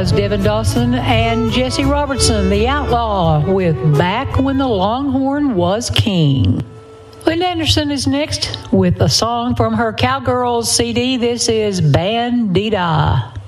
was Devin Dawson and Jesse Robertson, the Outlaw, with Back When the Longhorn Was King. Lynn Anderson is next with a song from her Cowgirls CD. This is Bandita.